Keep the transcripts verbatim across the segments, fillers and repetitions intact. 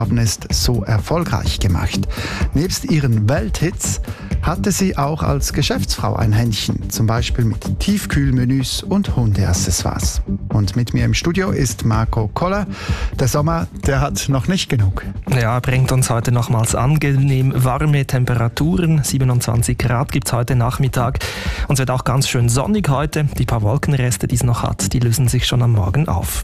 haben es so erfolgreich gemacht. Nebst ihren Welthits hatte sie auch als Geschäftsfrau ein Händchen, zum Beispiel mit Tiefkühlmenüs und Hundeaccessoires. Und mit mir im Studio ist Marco Koller. Der Sommer, der hat noch nicht genug. Ja, bringt uns heute nochmals angenehm warme Temperaturen. siebenundzwanzig Grad gibt es heute Nachmittag. Und es wird auch ganz schön sonnig heute. Die paar Wolkenreste, die es noch hat, die lösen sich schon am Morgen auf.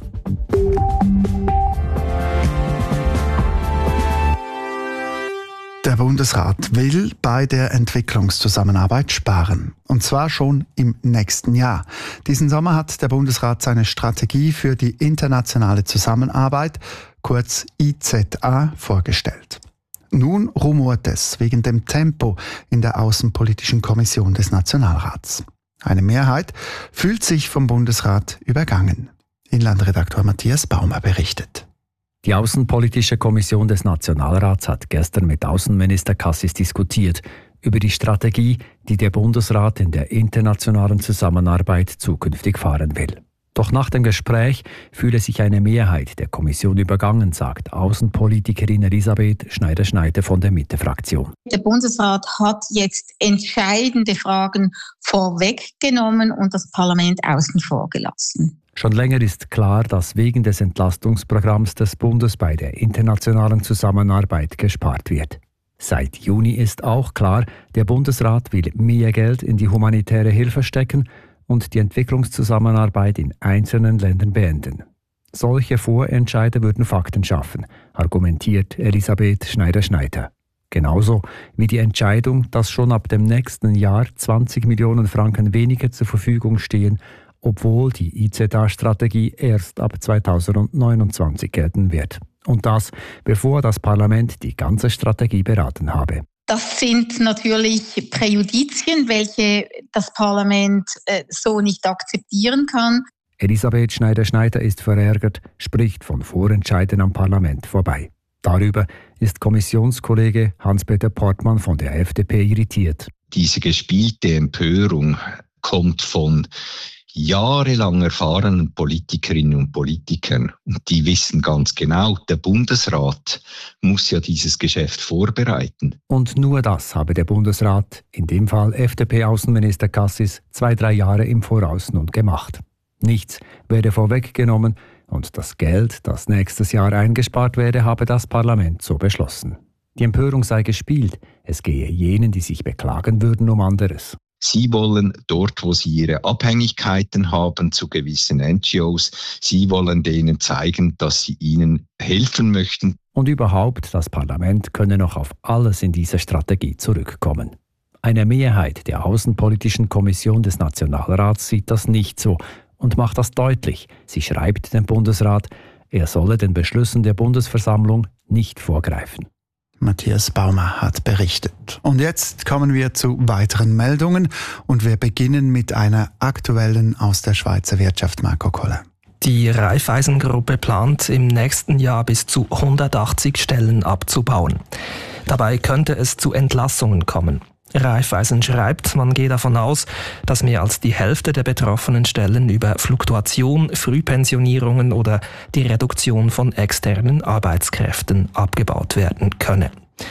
Der Bundesrat will bei der Entwicklungszusammenarbeit sparen. Und zwar schon im nächsten Jahr. Diesen Sommer hat der Bundesrat seine Strategie für die internationale Zusammenarbeit, kurz I Z A, vorgestellt. Nun rumort es wegen dem Tempo in der Außenpolitischen Kommission des Nationalrats. Eine Mehrheit fühlt sich vom Bundesrat übergangen. Inlandredakteur Matthias Baumer berichtet. Die Außenpolitische Kommission des Nationalrats hat gestern mit Außenminister Cassis diskutiert über die Strategie, die der Bundesrat in der internationalen Zusammenarbeit zukünftig fahren will. Doch nach dem Gespräch fühle sich eine Mehrheit der Kommission übergangen, sagt Außenpolitikerin Elisabeth Schneider-Schneider von der Mitte-Fraktion. Der Bundesrat hat jetzt entscheidende Fragen vorweggenommen und das Parlament außen vor gelassen. Schon länger ist klar, dass wegen des Entlastungsprogramms des Bundes bei der internationalen Zusammenarbeit gespart wird. Seit Juni ist auch klar, der Bundesrat will mehr Geld in die humanitäre Hilfe stecken und die Entwicklungszusammenarbeit in einzelnen Ländern beenden. Solche Vorentscheide würden Fakten schaffen, argumentiert Elisabeth Schneider-Schneider. Genauso wie die Entscheidung, dass schon ab dem nächsten Jahr zwanzig Millionen Franken weniger zur Verfügung stehen, obwohl die I Z A-Strategie erst ab zweitausendneunundzwanzig gelten wird. Und das, bevor das Parlament die ganze Strategie beraten habe. Das sind natürlich Präjudizien, welche das Parlament äh, so nicht akzeptieren kann. Elisabeth Schneider-Schneider ist verärgert, spricht von Vorentscheiden am Parlament vorbei. Darüber ist Kommissionskollege Hans-Peter Portmann von der F D P irritiert. Diese gespielte Empörung kommt von jahrelang erfahrenen Politikerinnen und Politikern. Und die wissen ganz genau, der Bundesrat muss ja dieses Geschäft vorbereiten. Und nur das habe der Bundesrat, in dem Fall F D P-Außenminister Cassis, zwei, drei Jahre im Voraus nun gemacht. Nichts werde vorweggenommen und das Geld, das nächstes Jahr eingespart werde, habe das Parlament so beschlossen. Die Empörung sei gespielt, es gehe jenen, die sich beklagen würden, um anderes. Sie wollen dort, wo sie ihre Abhängigkeiten haben zu gewissen N G Os, sie wollen denen zeigen, dass sie ihnen helfen möchten. Und überhaupt, das Parlament könne noch auf alles in dieser Strategie zurückkommen. Eine Mehrheit der Außenpolitischen Kommission des Nationalrats sieht das nicht so und macht das deutlich. Sie schreibt dem Bundesrat, er solle den Beschlüssen der Bundesversammlung nicht vorgreifen. Matthias Baumer hat berichtet. Und jetzt kommen wir zu weiteren Meldungen und wir beginnen mit einer aktuellen aus der Schweizer Wirtschaft, Marco Koller. Die Raiffeisen-Gruppe plant, im nächsten Jahr bis zu hundertachtzig Stellen abzubauen. Dabei könnte es zu Entlassungen kommen. Raiffeisen schreibt, man gehe davon aus, dass mehr als die Hälfte der betroffenen Stellen über Fluktuation, Frühpensionierungen oder die Reduktion von externen Arbeitskräften abgebaut werden könne.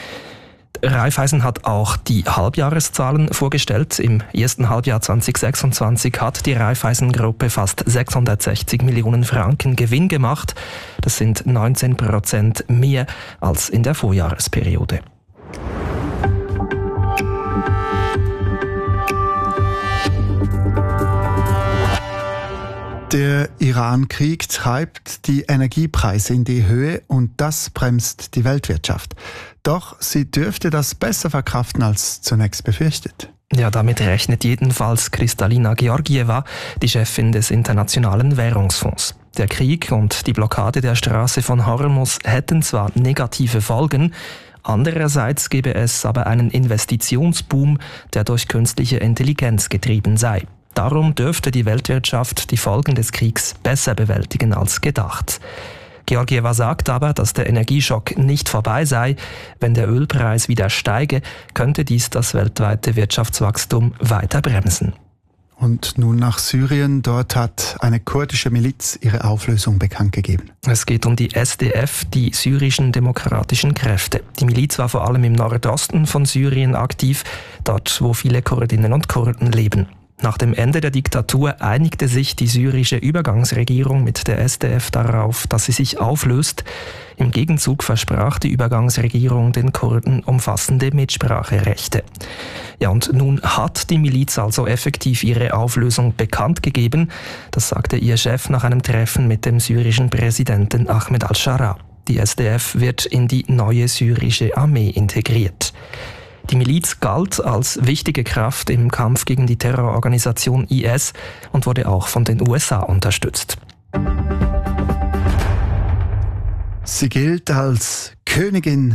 Raiffeisen hat auch die Halbjahreszahlen vorgestellt. Im ersten Halbjahr zwanzig sechsundzwanzig hat die Raiffeisen-Gruppe fast sechshundertsechzig Millionen Franken Gewinn gemacht. Das sind neunzehn Prozent mehr als in der Vorjahresperiode. Der Iran-Krieg treibt die Energiepreise in die Höhe und das bremst die Weltwirtschaft. Doch sie dürfte das besser verkraften als zunächst befürchtet. Ja, damit rechnet jedenfalls Kristalina Georgieva, die Chefin des Internationalen Währungsfonds. Der Krieg und die Blockade der Straße von Hormuz hätten zwar negative Folgen, andererseits gäbe es aber einen Investitionsboom, der durch künstliche Intelligenz getrieben sei. Darum dürfte die Weltwirtschaft die Folgen des Kriegs besser bewältigen als gedacht. Georgieva sagt aber, dass der Energieschock nicht vorbei sei. Wenn der Ölpreis wieder steige, könnte dies das weltweite Wirtschaftswachstum weiter bremsen. Und nun nach Syrien. Dort hat eine kurdische Miliz ihre Auflösung bekannt gegeben. Es geht um die S D F, die syrischen demokratischen Kräfte. Die Miliz war vor allem im Nordosten von Syrien aktiv, dort wo viele Kurdinnen und Kurden leben. Nach dem Ende der Diktatur einigte sich die syrische Übergangsregierung mit der S D F darauf, dass sie sich auflöst. Im Gegenzug versprach die Übergangsregierung den Kurden umfassende Mitspracherechte. Ja, und nun hat die Miliz also effektiv ihre Auflösung bekannt gegeben. Das sagte ihr Chef nach einem Treffen mit dem syrischen Präsidenten Ahmed al-Shara. Die S D F wird in die neue syrische Armee integriert. Die Miliz galt als wichtige Kraft im Kampf gegen die Terrororganisation I S und wurde auch von den U S A unterstützt. Sie gilt als Königin